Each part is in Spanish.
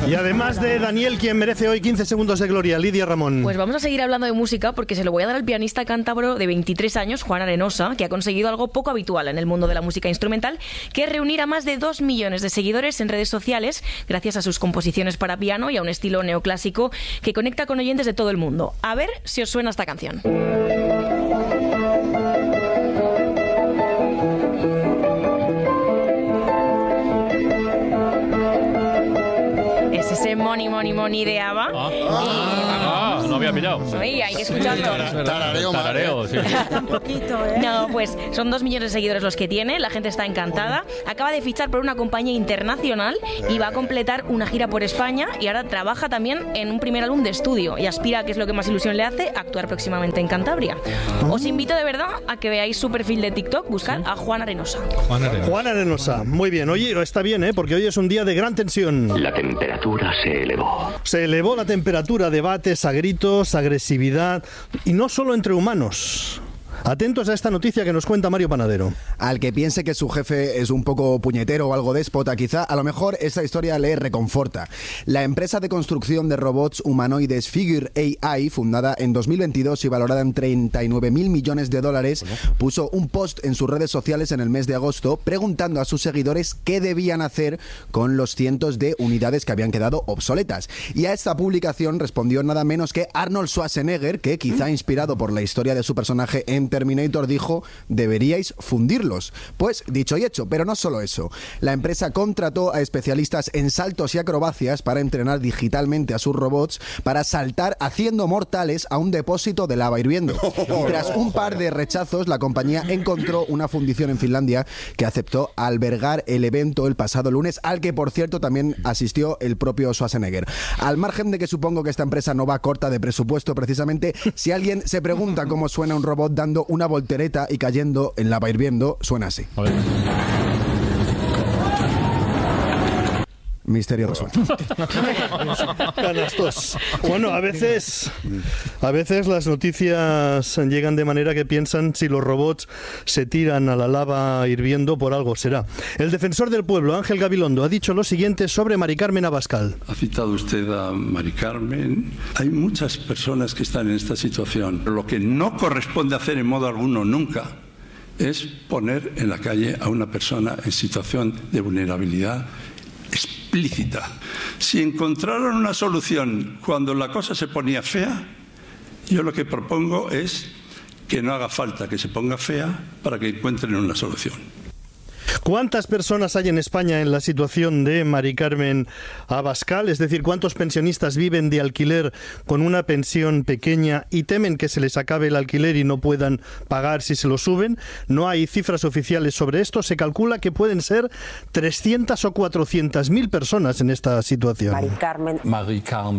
Y además de Daniel, ¿quién merece hoy 15 segundos de gloria? Lidia Ramón. Pues vamos a seguir hablando de música porque se lo voy a dar al pianista cántabro de 23 años, Juan Arenosa, que ha conseguido algo poco habitual en el mundo de la música instrumental, que es reunir a más de 2 millones de seguidores en redes sociales gracias a sus composiciones para piano y a un estilo neoclásico que conecta con oyentes de todo el mundo. A ver si os suena esta canción. Es ese Money, Money, Money de ABBA. No había pillado. Oye, hay que escucharlo. Tarareo, sí. Un poquito, ¿eh? No, pues son 2 millones de seguidores los que tiene, la gente está encantada. Acaba de fichar por una compañía internacional y va a completar una gira por España y ahora trabaja también en un primer álbum de estudio y aspira, que es lo que más ilusión le hace, a actuar próximamente en Cantabria. Os invito de verdad a que veáis su perfil de TikTok, buscad a Juan Arenosa. Juan Arenosa, muy bien. Oye, está bien, porque hoy es un día de gran tensión. La temperatura se elevó. Se elevó la temperatura, debates, a gritos, agresividad, y no solo entre humanos. Atentos a esta noticia que nos cuenta Mario Panadero. Al que piense que su jefe es un poco puñetero o algo déspota, quizá, a lo mejor esta historia le reconforta. La empresa de construcción de robots humanoides Figure AI, fundada en 2022 y valorada en 39.000 millones de dólares, puso un post en sus redes sociales en el mes de agosto preguntando a sus seguidores qué debían hacer con los cientos de unidades que habían quedado obsoletas. Y a esta publicación respondió nada menos que Arnold Schwarzenegger, que quizá inspirado por la historia de su personaje en Terminator dijo: deberíais fundirlos. Pues dicho y hecho, pero no solo eso. La empresa contrató a especialistas en saltos y acrobacias para entrenar digitalmente a sus robots para saltar haciendo mortales a un depósito de lava hirviendo. Tras un par de rechazos, la compañía encontró una fundición en Finlandia que aceptó albergar el evento el pasado lunes, al que por cierto también asistió el propio Schwarzenegger. Al margen de que supongo que esta empresa no va corta de presupuesto precisamente, si alguien se pregunta cómo suena un robot dando una voltereta y cayendo en lava hirviendo, suena así. Misterio resuelto. Canastos. Bueno, a veces las noticias llegan de manera que piensan si los robots se tiran a la lava hirviendo, por algo será. El defensor del pueblo, Ángel Gabilondo, ha dicho lo siguiente sobre Mari Carmen Abascal. Ha citado usted a Mari Carmen. Hay muchas personas que están en esta situación. Lo que no corresponde hacer en modo alguno nunca es poner en la calle a una persona en situación de vulnerabilidad explícita. Si encontraron una solución cuando la cosa se ponía fea, yo lo que propongo es que no haga falta que se ponga fea para que encuentren una solución. ¿Cuántas personas hay en España en la situación de Mari Carmen Abascal? Es decir, ¿cuántos pensionistas viven de alquiler con una pensión pequeña y temen que se les acabe el alquiler y no puedan pagar si se lo suben? No hay cifras oficiales sobre esto. Se calcula que pueden ser 300 o 400.000 personas en esta situación. Mari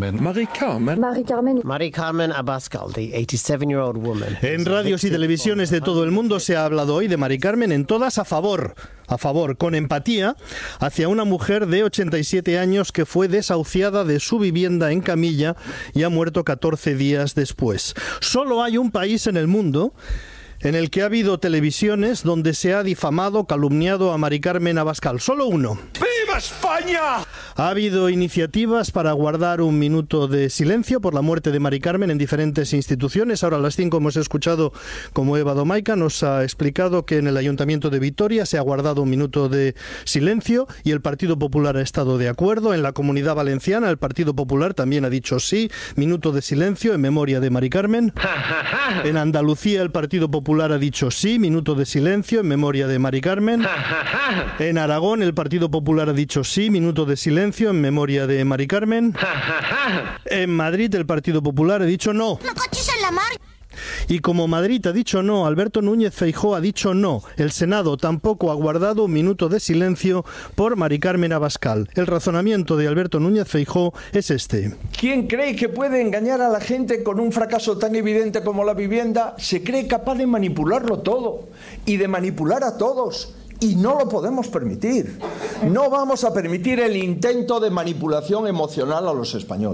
Carmen Abascal, the 87-year-old woman. En radios y televisiones de todo el mundo se ha hablado hoy de Mari Carmen, en todas a favor, con empatía, hacia una mujer de 87 años que fue desahuciada de su vivienda en camilla y ha muerto 14 días después. Solo hay un país en el mundo en el que ha habido televisiones donde se ha difamado, calumniado a Mari Carmen Abascal. Solo uno. ¡Viva España! Ha habido iniciativas para guardar un minuto de silencio por la muerte de Mari Carmen en diferentes instituciones. Ahora a las 5 hemos escuchado como Eva Domaica nos ha explicado que en el Ayuntamiento de Vitoria se ha guardado un minuto de silencio y el Partido Popular ha estado de acuerdo. En la Comunidad Valenciana el Partido Popular también ha dicho sí, minuto de silencio en memoria de Mari Carmen. En Andalucía el Partido Popular ha dicho sí, minuto de silencio en memoria de Mari Carmen. En Aragón el Partido Popular ha dicho sí, minuto de silencio en memoria de Mari Carmen. En Madrid el Partido Popular ha dicho no. Y como Madrid ha dicho no, Alberto Núñez Feijóo ha dicho no. El Senado tampoco ha guardado un minuto de silencio por Mari Carmen Abascal. El razonamiento de Alberto Núñez Feijóo es este. ¿Quién cree que puede engañar a la gente con un fracaso tan evidente como la vivienda? Se cree capaz de manipularlo todo y de manipular a todos. Y no lo podemos permitir. No vamos a permitir el intento de manipulación emocional a los españoles.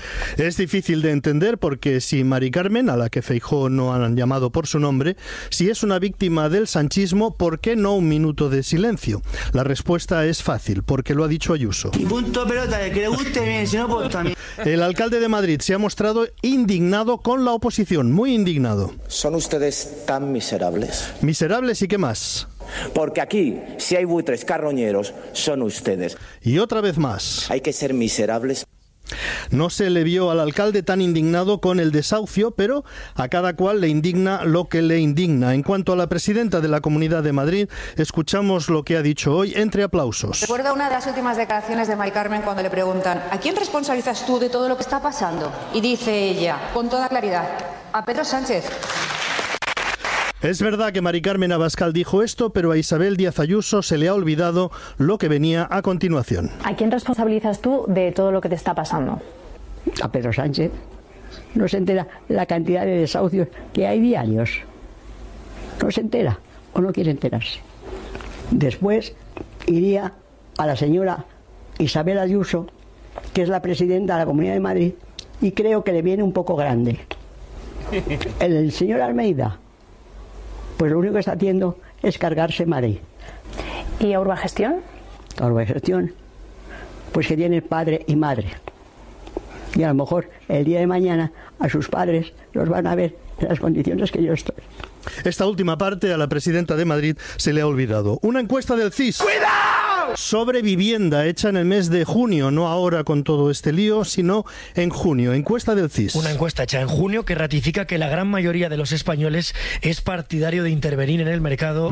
Es difícil de entender porque si Mari Carmen, a la que Feijóo no han llamado por su nombre, si es una víctima del sanchismo, ¿por qué no un minuto de silencio? La respuesta es fácil, porque lo ha dicho Ayuso. Y punto pelota, el que le guste bien, si no, pues también. El alcalde de Madrid se ha mostrado indignado con la oposición, muy indignado. ¿Son ustedes tan miserables? ¿Miserables y qué más? Porque aquí, si hay buitres carroñeros, son ustedes. Y otra vez más. Hay que ser miserables. No se le vio al alcalde tan indignado con el desahucio, pero a cada cual le indigna lo que le indigna. En cuanto a la presidenta de la Comunidad de Madrid, escuchamos lo que ha dicho hoy entre aplausos. Recuerda una de las últimas declaraciones de Mari Carmen cuando le preguntan ¿a quién responsabilizas tú de todo lo que está pasando? Y dice ella, con toda claridad, a Pedro Sánchez. Es verdad que Mari Carmen Abascal dijo esto, pero a Isabel Díaz Ayuso se le ha olvidado lo que venía a continuación. ¿A quién responsabilizas tú de todo lo que te está pasando? A Pedro Sánchez. No se entera la cantidad de desahucios que hay diarios. No se entera o no quiere enterarse. Después iría a la señora Isabel Ayuso, que es la presidenta de la Comunidad de Madrid, y creo que le viene un poco grande. El señor Almeida, pues lo único que está haciendo es cargarse Madrid. ¿Y a Urbagestión? A Urbagestión, pues que tiene padre y madre. Y a lo mejor el día de mañana a sus padres los van a ver en las condiciones que yo estoy. Esta última parte a la presidenta de Madrid se le ha olvidado. Una encuesta del CIS. ¡Cuidado! Sobre vivienda hecha en el mes de junio, no ahora con todo este lío, sino en junio. Encuesta del CIS. Una encuesta hecha en junio que ratifica que la gran mayoría de los españoles es partidario de intervenir en el mercado.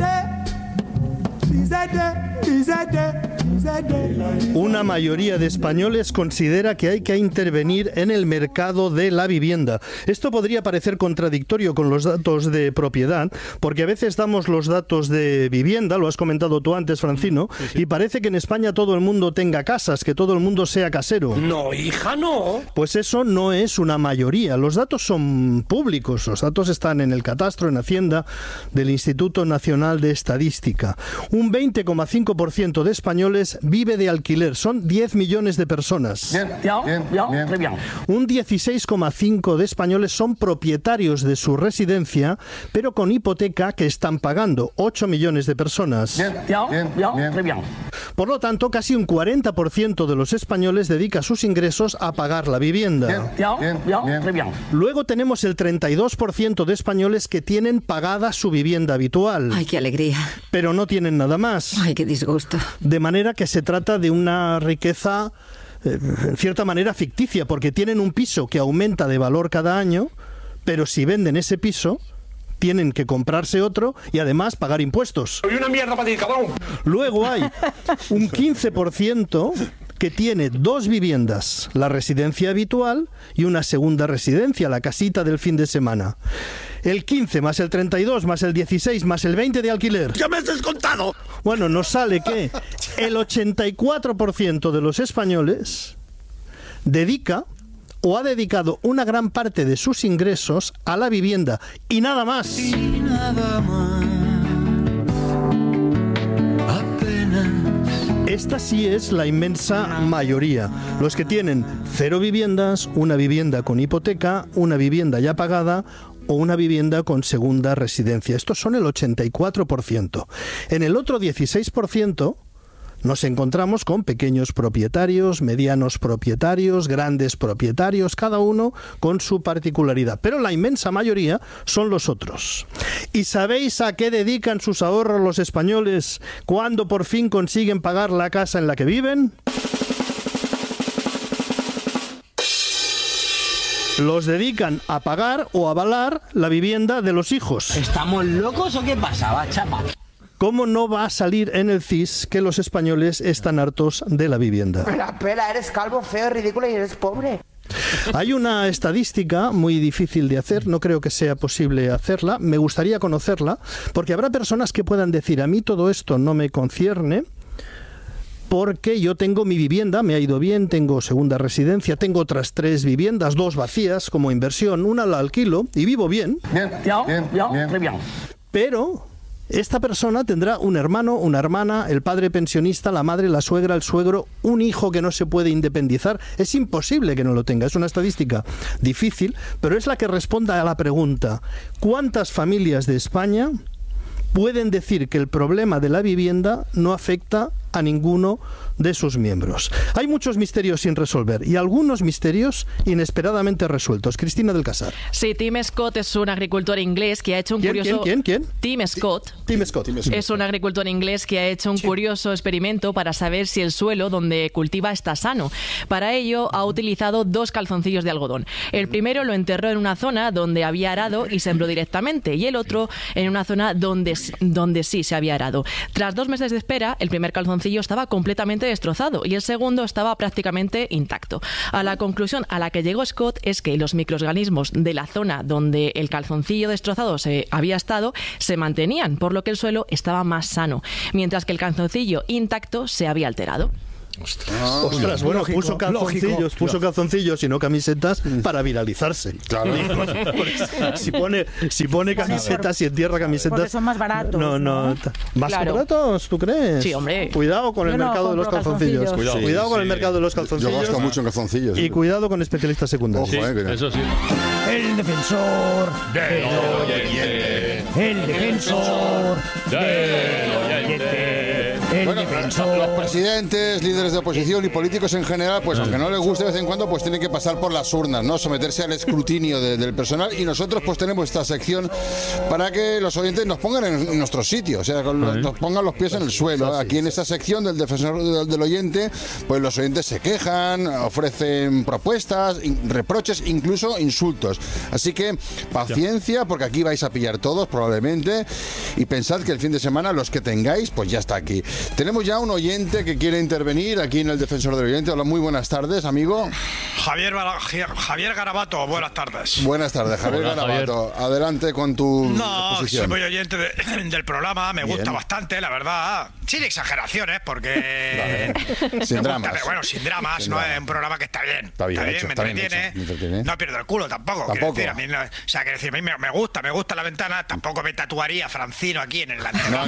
Una mayoría de españoles considera que hay que intervenir en el mercado de la vivienda. Esto podría parecer contradictorio con los datos de propiedad, porque a veces damos los datos de vivienda, lo has comentado tú antes, Francino, y parece que en España todo el mundo tenga casas, que todo el mundo sea casero. No, hija, no. Pues eso no es una mayoría. Los datos son públicos, los datos están en el catastro, en Hacienda, del Instituto Nacional de Estadística. Un 20,5% de españoles vive de alquiler. Son 10 millones de personas. Bien. Un 16,5% de españoles son propietarios de su residencia, pero con hipoteca que están pagando. 8 millones de personas. Bien. Por lo tanto, casi un 40% de los españoles dedica sus ingresos a pagar la vivienda. Bien. Luego tenemos el 32% de españoles que tienen pagada su vivienda habitual. Ay, qué alegría. Pero no tienen nada más. Ay, qué disgusto. De manera que se trata de una riqueza, en cierta manera, ficticia, porque tienen un piso que aumenta de valor cada año, pero si venden ese piso, tienen que comprarse otro y además pagar impuestos. Soy una mierda para ti, cabrón. Luego hay un 15% que tiene dos viviendas, la residencia habitual y una segunda residencia, la casita del fin de semana. El 15 más el 32 más el 16 más el 20 de alquiler. ¡Ya me has descontado! Bueno, nos sale que el 84% de los españoles dedica o ha dedicado una gran parte de sus ingresos a la vivienda y nada más. Y nada más. Apenas. Esta sí es la inmensa mayoría. Los que tienen 0 viviendas, una vivienda con hipoteca, una vivienda ya pagada o una vivienda con segunda residencia. Estos son el 84%. En el otro 16% nos encontramos con pequeños propietarios, medianos propietarios, grandes propietarios, cada uno con su particularidad. Pero la inmensa mayoría son los otros. ¿Y sabéis a qué dedican sus ahorros los españoles cuando por fin consiguen pagar la casa en la que viven? Los dedican a pagar o avalar la vivienda de los hijos. ¿Estamos locos o qué pasaba, chapa? ¿Cómo no va a salir en el CIS que los españoles están hartos de la vivienda? Espera, eres calvo, feo, ridículo y eres pobre. Hay una estadística muy difícil de hacer, no creo que sea posible hacerla, me gustaría conocerla, porque habrá personas que puedan decir, a mí todo esto no me concierne, porque yo tengo mi vivienda, me ha ido bien, tengo segunda residencia, tengo otras 3 viviendas, 2 vacías como inversión, una la alquilo y vivo bien. Bien. Pero esta persona tendrá un hermano, una hermana, el padre pensionista, la madre, la suegra, el suegro, un hijo que no se puede independizar. Es imposible que no lo tenga. Es una estadística difícil, pero es la que responda a la pregunta: ¿cuántas familias de España pueden decir que el problema de la vivienda no afecta a ninguno de sus miembros? Hay muchos misterios sin resolver y algunos misterios inesperadamente resueltos. Cristina del Casar. Sí, Tim Scott es un agricultor inglés que ha hecho un curioso... ¿Quién? Tim Scott. Tim Scott. Es un agricultor inglés que ha hecho un curioso experimento para saber si el suelo donde cultiva está sano. Para ello ha utilizado 2 calzoncillos de algodón. El primero lo enterró en una zona donde había arado y sembró directamente, y el otro en una zona donde sí se había arado. Tras 2 meses de espera, el primer calzoncillo estaba completamente destrozado y el segundo estaba prácticamente intacto. A la conclusión a la que llegó Scott es que los microorganismos de la zona donde el calzoncillo destrozado se había estado se mantenían, por lo que el suelo estaba más sano, mientras que el calzoncillo intacto se había alterado. Ostras, bueno, puso calzoncillos y no camisetas para viralizarse. Claro. Si pone camisetas y entierra camisetas... Porque son más baratos. No. ¿Más baratos, tú crees? Sí, hombre. Cuidado con el mercado de los calzoncillos. Cuidado con el mercado de los calzoncillos. Yo gasto mucho en calzoncillos. Y cuidado con especialistas secundarios. Ojo, eso sí. El defensor del oyente. El defensor del oyente. Bueno, los presidentes, líderes de oposición y políticos en general, pues aunque no les guste de vez en cuando, pues tienen que pasar por las urnas, ¿no? Someterse al escrutinio del personal, y nosotros pues tenemos esta sección para que los oyentes nos pongan en nuestro sitio, o sea, nos pongan los pies en el suelo. Aquí en esta sección del defensor del oyente, pues los oyentes se quejan, ofrecen propuestas, reproches, incluso insultos. Así que paciencia, porque aquí vais a pillar todos probablemente, y pensad que el fin de semana los que tengáis, pues ya está aquí. Tenemos ya un oyente que quiere intervenir aquí en el Defensor del Oyente. Hola, muy buenas tardes, amigo. Javier Garabato, buenas tardes. Buenas tardes, Javier Garabato. Adelante con tu posición. Soy muy oyente del programa, me gusta bastante, la verdad. Sin exageraciones, porque... Sin dramas. Bueno, sin dramas, no es un programa que está bien. Está bien, me entretiene. No pierdo el culo tampoco. Decir, a mí me gusta La Ventana. Tampoco me tatuaría Francino aquí en el anteno.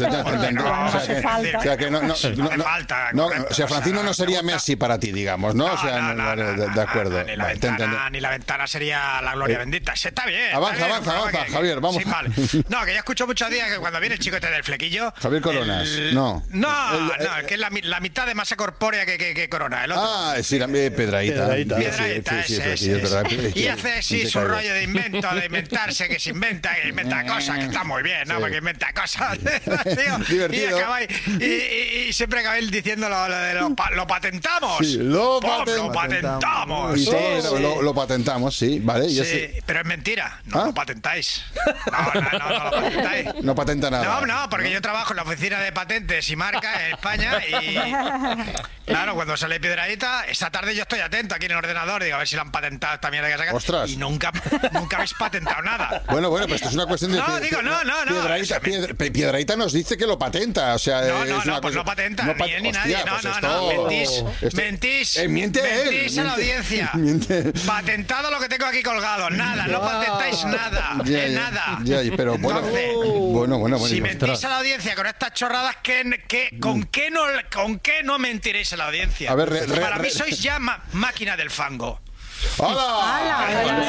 O sea, Francino no sería Messi para ti, digamos, ¿no? O sea, de acuerdo. Ni La Ventana sería la gloria bendita. Está bien. Avanza, Javier, vamos. Sí, vale. No, que ya escucho muchos días que cuando viene el chico este del flequillo... Javier Coronas, no, que es la mitad de masa corpórea que Corona, el otro. Sí, Piedrahíta. Y hace su rollo de inventarse, que se inventa cosas, que está muy bien, ¿no? Porque inventa cosas, tío. Divertido. Y siempre acabáis diciendo lo patentamos. Sí, lo patentamos. Y todos lo patentamos, sí, vale. Sí, pero es mentira, no lo patentáis. No lo patentáis. No patenta nada. No, porque yo trabajo en la oficina de patentes y marcas en España y... Claro, cuando sale Piedrahíta, esta tarde yo estoy atento aquí en el ordenador, digo, a ver si lo han patentado esta mierda que sacan. Ostras. Y nunca habéis patentado nada. Bueno, pero esto es una cuestión de... No. Piedrahíta nos dice que lo patenta, o sea... Pues no patenta, ni él ni nadie. Mentís. Mentís a la audiencia. Patentado lo que tengo aquí colgado. Nada, no patentáis nada. Nada. Pero bueno. Si mentís a la audiencia con estas chorradas, ¿con qué no mentiréis a la audiencia? A ver, para mí sois ya máquina del fango. ¡Hala!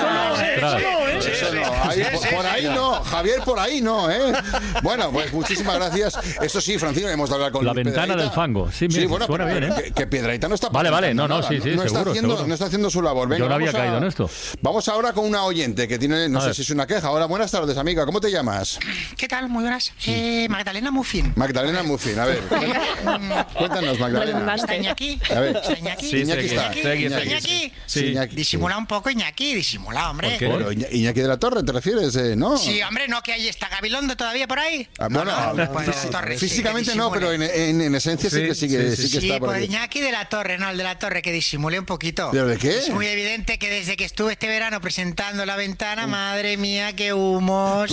Por ahí no, Javier, por ahí no, ¿eh? Bueno, pues muchísimas gracias. Eso sí, Francino, hemos de hablar con La Ventana del Fango. Sí, bueno, suena bien, ¿eh? Que Piedrahíta no está... Vale, sí, seguro. No está haciendo su labor. Venga, yo no había caído en esto. Vamos ahora con una oyente que tiene, no sé si es una queja. Hola, buenas tardes, amiga. ¿Cómo te llamas? ¿Qué tal? Muy buenas. Magdalena Muffin. Magdalena Muffin, a ver. Cuéntanos, Magdalena. ¿Está Iñaki? A ver. ¿Está Iñaki? Sí, Iñaki está. ¿Iñaki? Sí. Disimula un poco, Iñaki, disimula, hombre. Pero Iñaki de la Torre, ¿te refieres? ¿No? Sí, hombre, ¿no que ahí está Gabilondo todavía por ahí? Físicamente no, pero en esencia sí que está por ahí. Sí, Iñaki de la Torre, no, el de la Torre, que disimule un poquito. ¿Pero de qué? Es muy evidente que desde que estuve este verano presentando La Ventana, madre mía, qué humos,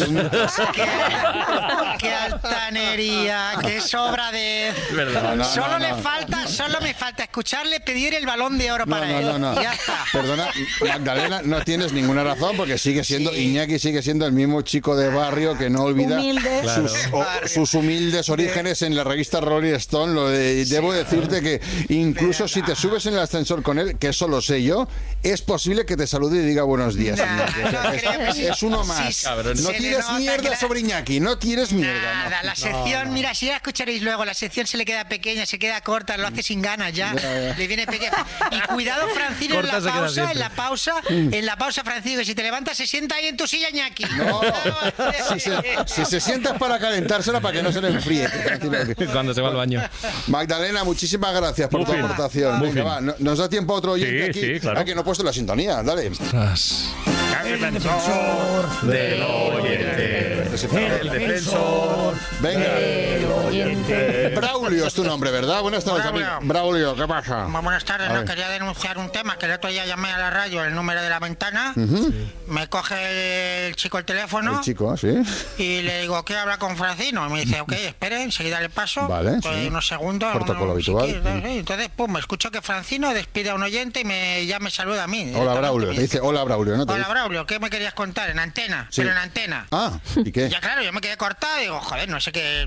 qué altanería, qué sobradez. Solo me falta escucharle pedir el Balón de Oro para él. No. Ya está. Perdona, Magdalena, no tienes ninguna razón porque Iñaki sigue siendo el mismo chico de barrio que no olvida sus humildes orígenes en la revista Rolling Stone. Debo decirte que incluso si te subes en el ascensor con él, que eso lo sé yo, es posible que te salude y diga buenos días. Es uno más. No tires mierda sobre Iñaki, no tires mierda. Nada, la sección, mira, si ya escucharéis luego, la sección se le queda pequeña, se queda corta, lo hace sin ganas ya. Le viene pequeña. Y cuidado, Francino, en la pausa, Francino, que si te levantas se sienta ahí en tu silla, Iñaki. No, si se sienta es para calentársela, para que no se le enfríe. Cuando se va al baño. Magdalena, muchísimas gracias por tu aportación. Venga, va, ¿nos da tiempo a otro oyente aquí? Sí, claro. Que no he puesto la sintonía, dale. El defensor del oyente. El defensor del oyente. Braulio es tu nombre, ¿verdad? Buenas tardes, Braulio, ¿qué pasa? Buenas tardes, quería denunciar un tema, que el otro día llamé a la radio, el número de la ventana, me coge el chico el teléfono. El chico, sí. Y le digo, quiero hablar con Francino. Y me dice, ok, espere, enseguida le paso. Vale, unos segundos. Protocolo habitual. Entonces, me escucho que Francino despide a un oyente y ya me saluda a mí. Hola, Braulio. Te dice, hola, Braulio, ¿no? Hola, Braulio, ¿qué me querías contar? En antena, sí. Pero en antena. Ah, ¿y qué? Ya claro, yo me quedé cortado y digo, joder, no sé qué...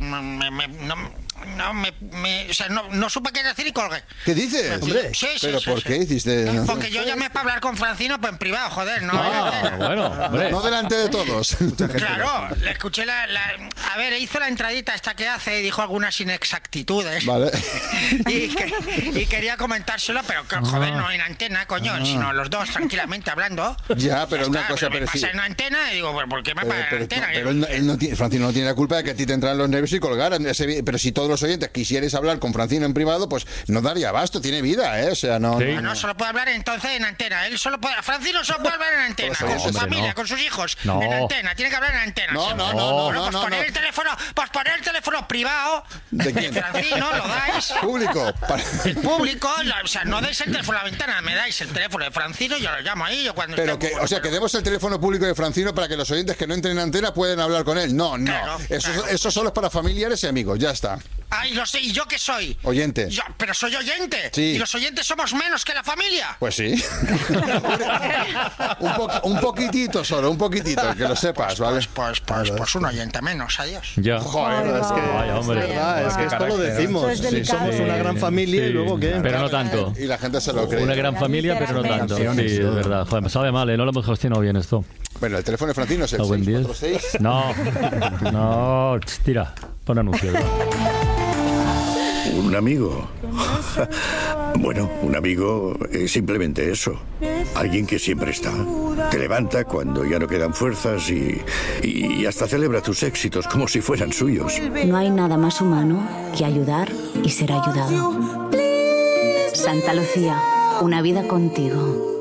No supe qué decir y colgué. ¿Qué dices? Hombre, sí, ¿pero por qué hiciste? Porque yo llamé para hablar con Francino, pues en privado, joder, no. No delante de todos. Claro, le escuché a ver, hizo la entradita esta que hace y dijo algunas inexactitudes. Vale. Y quería comentárselo, pero joder, no en antena, coño, sino los dos tranquilamente hablando. Ya, pero una cosa me pasa en antena y digo, ¿por qué me pasa en antena? Pero Francino no tiene la culpa de que a ti te entraran los nervios y colgaran. Pero si todos los oyentes quisierais hablar con Francino en privado, pues no daría abasto, tiene vida, ¿eh? O sea, no... Sí. No solo puede hablar entonces en antena. Francino solo puede hablar en antena, con su familia, con sus hijos, en antena. Tiene que hablar en antena. Pues poner el teléfono privado de Francino, lo dais. Público. El público, o sea, no dais el teléfono a la ventana, me dais el teléfono de Francino, yo lo llamo ahí. O sea, que demos el teléfono público de Francino para que los oyentes que no entren en antena puedan hablar con él. No. Eso solo es para familiares y amigos, ya está. Ay, lo sé, ¿y yo qué soy? Oyente. Pero soy oyente. Sí. ¿Y los oyentes somos menos que la familia? Pues sí. un poquitito solo, un poquitito, que lo sepas, ¿vale? Pues un oyente menos, adiós. Ya. Joder, es que, vaya, hombre, es verdad, es que esto lo decimos. Somos una gran familia y luego ¿qué? Pero no tanto. Y la gente se lo cree. Una gran familia, pero no tanto. Sí, es verdad. Joder, me sabe mal, no lo hemos gestionado bien esto. Bueno, el teléfono de Francino es el 646. No, tira, pon anuncio. ¿Un amigo? Bueno, un amigo es simplemente eso. Alguien que siempre está. Te levanta cuando ya no quedan fuerzas y hasta celebra tus éxitos como si fueran suyos. No hay nada más humano que ayudar y ser ayudado. Santa Lucía, una vida contigo.